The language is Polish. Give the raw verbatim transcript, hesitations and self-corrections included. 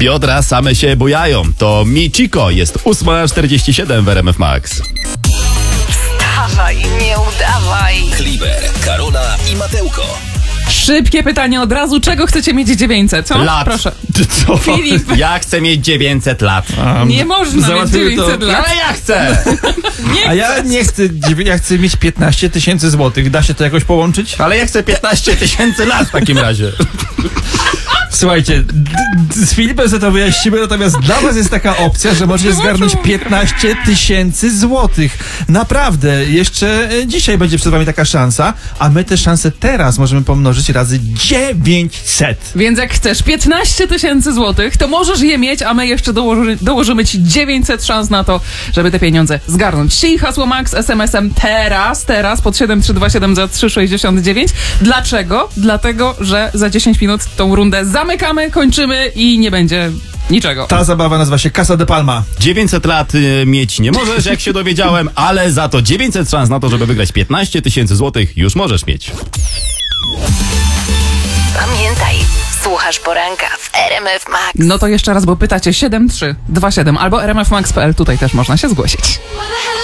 Biodra same się bujają. To Michiko, jest ósma czterdzieści siedem w R M F Max. Wstawaj, nie udawaj. Kliber, Karola i Matełko. Szybkie pytanie od razu. Czego chcecie mieć dziewięćset? Co? Lat. Proszę. Co? Filip. Ja chcę mieć dziewięćset lat. Nie można mieć załatwiły dziewięćset to- lat. Ale ja chcę! Nie A ja nie chcę, dziewię- ja chcę mieć piętnaście tysięcy złotych. Da się to jakoś połączyć? Ale ja chcę piętnaście tysięcy lat w takim razie. Słuchajcie, d- d- z Filipem sobie to wyjaśnimy, natomiast dla was jest taka opcja, że możecie zgarnąć piętnaście tysięcy złotych. Naprawdę, jeszcze e, dzisiaj będzie przed wami taka szansa, a my te szanse teraz możemy pomnożyć razy dziewięćset. Więc jak chcesz piętnaście tysięcy złotych, to możesz je mieć, a my jeszcze dołoży, dołożymy ci dziewięćset szans na to, żeby te pieniądze zgarnąć. Czyli hasło Max es em esem teraz, teraz pod siedem trzy dwa siedem za trzy sześćdziesiąt dziewięć. Dlaczego? Dlatego, że za dziesięć minut tą rundę zamykamy, kończymy i nie będzie niczego. Ta zabawa nazywa się Casa de Palma. dziewięćset lat y, mieć nie możesz, jak się dowiedziałem, ale za to dziewięćset szans na to, żeby wygrać piętnaście tysięcy złotych już możesz mieć. Pamiętaj, słuchasz poranka w R M F Max. No to jeszcze raz, bo pytacie siedem trzy dwa siedem albo r m f max kropka p l, tutaj też można się zgłosić.